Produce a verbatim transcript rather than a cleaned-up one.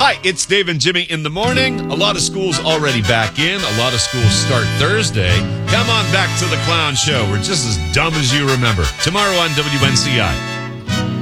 Hi, it's Dave and Jimmy in the morning. A lot of schools already back in. A lot of schools start Thursday. Come on back to the Clown Show. We're just as dumb as you remember. Tomorrow on W N C I.